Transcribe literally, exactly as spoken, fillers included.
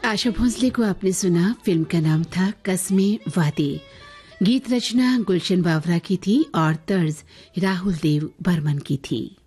आशा भोसले को आपने सुना। फिल्म का नाम था कस्मे वादे। गीत रचना गुलशन बावरा की थी और तर्ज राहुल देव बर्मन की थी।